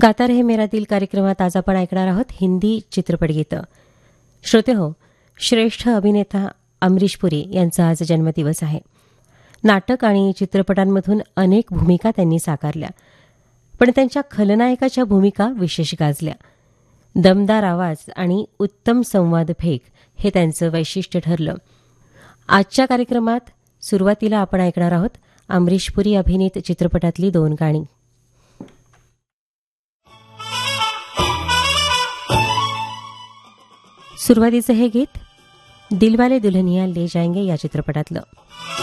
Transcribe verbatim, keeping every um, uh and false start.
गाता रहे मेरा दिल कार्यक्रमात आज आपण ऐकणार आहोत हिंदी चित्रपट गीतं. श्रोते हो, श्रेष्ठ अभिनेता अमरीश पुरी यांचा आज जन्मदिवस आहे. नाटक आणि चित्रपटांमधून अनेक भूमिका त्यांनी साकारल्या, पण त्यांच्या खलनायकाच्या भूमिका विशेष गाजल्या. दमदार आवाज आणि उत्तम संवाद फेक हे त्यांचं वैशिष्ट्य ठरलं. आजच्या कार्यक्रमात सुरुवातीला आपण ऐकणार आहोत अमरीश पुरी अभिनीत चित्रपटातली दोन गाणी. सुरुवातीचं हे गीत दिलवाले दुल्हनिया ले जाएंगे या चित्रपटातलं.